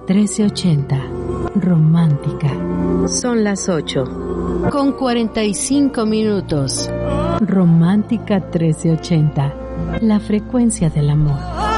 1380. Romántica. Son las 8:45. Romántica 1380. La frecuencia del amor.